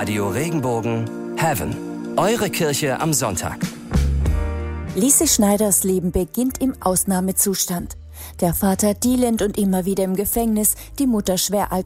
Radio Regenbogen Heaven. Eure Kirche am Sonntag. Lise Schneiders Leben beginnt im Ausnahmezustand. Der Vater dealend und immer wieder im Gefängnis, die Mutter schwer